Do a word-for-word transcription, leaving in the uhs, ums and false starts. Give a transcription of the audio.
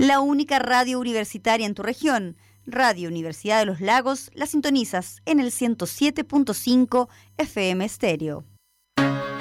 La única radio universitaria en tu región, Radio Universidad de los Lagos, la sintonizas en el ciento siete punto cinco F M Estéreo.